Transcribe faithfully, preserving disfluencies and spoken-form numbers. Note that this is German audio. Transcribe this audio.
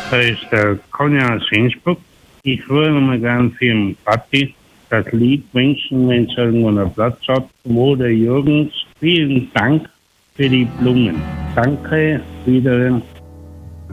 Da ist der Konja aus Innsbruck. Ich würde mal gern für den Patti das Lied wünschen, wenn es irgendwo einen Platz hat, wo der Jürgens. Vielen Dank für die Blumen. Danke, wiederhin.